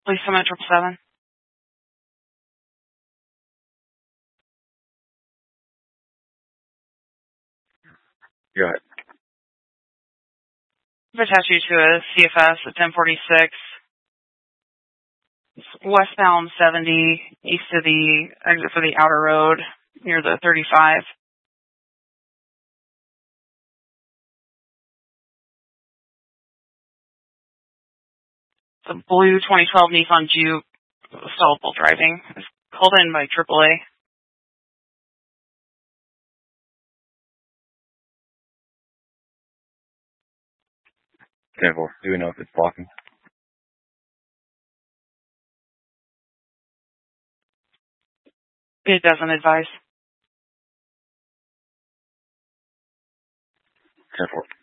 Please come at 777. Go ahead. I've attached you to a CFS at 1046. It's westbound 70, east of the exit for the outer road, near the 35. It's a blue 2012 Nissan Juke, stallable driving. It's called in by AAA. Careful. Do we know if it's blocking? It doesn't advise. Careful.